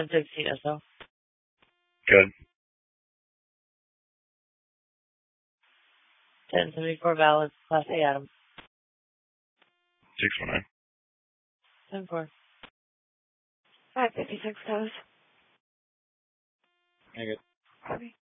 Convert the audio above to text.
116 SO. Good. 1074 valid. Class A Adam. 619. 10-4. 556 toes. Negative. Copy.